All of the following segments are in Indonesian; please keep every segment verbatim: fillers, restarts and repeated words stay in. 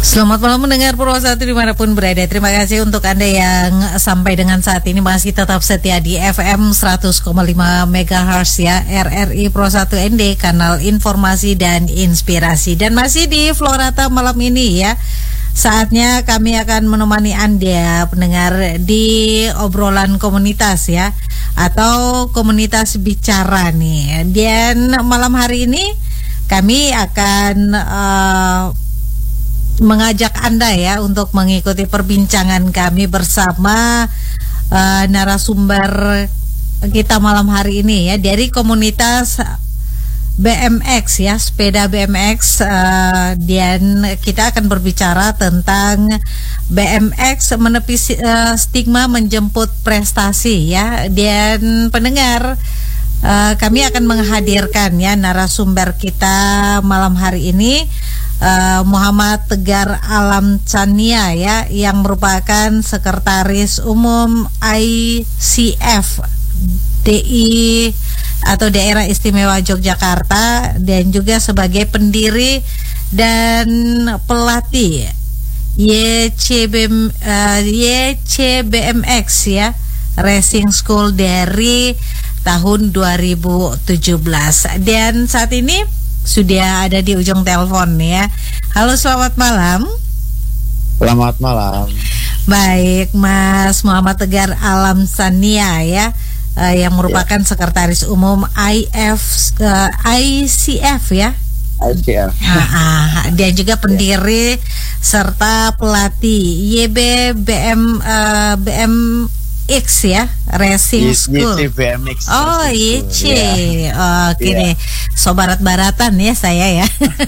Selamat malam mendengar Purwosatu dimanapun berada. Terima kasih untuk Anda yang sampai dengan saat ini masih tetap setia di F M seratus koma lima megahertz ya, R R I Purwosatu N D, kanal informasi dan inspirasi. Dan masih di Florata malam ini ya, saatnya kami akan menemani Anda pendengar di obrolan komunitas ya, atau komunitas bicara nih. Dan malam hari ini kami akan uh, mengajak Anda ya untuk mengikuti perbincangan kami bersama uh, narasumber kita malam hari ini ya, dari komunitas B M X ya, sepeda B M X, uh, dan kita akan berbicara tentang B M X menepis uh, stigma menjemput prestasi ya. Dan pendengar, uh, kami akan menghadirkan ya narasumber kita malam hari ini, Uh, Muhammad Tegar Alamtsania ya, yang merupakan Sekretaris Umum I C F D I atau Daerah Istimewa Yogyakarta, dan juga sebagai pendiri dan pelatih Y C B, uh, Y C B M X ya, Racing School dari tahun dua ribu tujuh belas. Dan saat ini sudah ada di ujung telepon ya. Halo, selamat malam. Selamat malam. Baik, Mas Muhammad Tegar Alamtsania ya, uh, yang merupakan ya. Sekretaris Umum I F uh, I C F ya. I C F. Ah, ah, dan juga pendiri ya, serta pelatih Y B B M uh, B M X ya, Racing School. Y C B M X. Oh, Y C. Ya. Oke deh. Ya. So barat-baratan ya saya ya.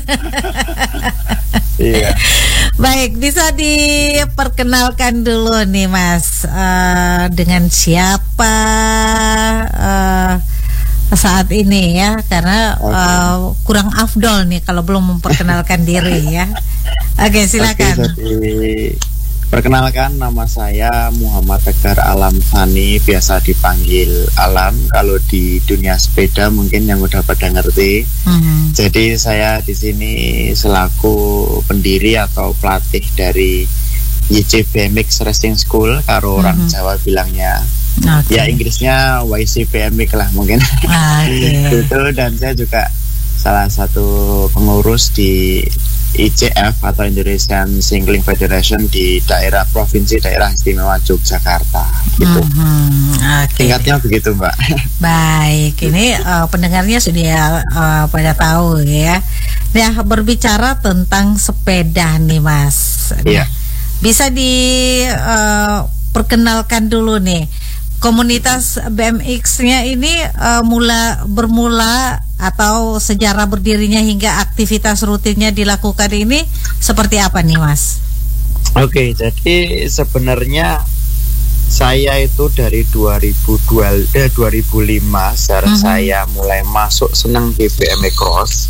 Iya. Baik, bisa diperkenalkan dulu nih Mas, uh, dengan siapa uh, saat ini ya, karena uh, kurang afdol nih kalau belum memperkenalkan diri ya. Oke, silakan. Oke, perkenalkan, nama saya Muhammad Tegar Alamtsani, biasa dipanggil Alam kalau di dunia sepeda mungkin yang udah pada ngerti. Mm-hmm. Jadi saya di sini selaku pendiri atau pelatih dari Y C B M X Racing School, kalau mm-hmm. orang Jawa bilangnya. Okay. Ya Inggrisnya Y C B M X lah mungkin. Okay. Itu, dan saya juga salah satu pengurus di I C F atau Indonesian Cycling Federation di daerah provinsi daerah istimewa Yogyakarta gitu. Mm-hmm. Okay. Tingkatnya begitu, Mbak. Baik, ini uh, pendengarnya sudah uh, pada tahu ya. Nah, berbicara tentang sepeda nih Mas. Iya. Nah, bisa diperkenalkan uh, dulu nih, komunitas B M X-nya ini uh, mula bermula atau sejarah berdirinya hingga aktivitas rutinnya dilakukan ini seperti apa nih Mas? Oke, jadi sebenarnya saya itu dari dua ribu dua, eh, dua ribu lima saat mm-hmm. saya mulai masuk senang di B M X Cross.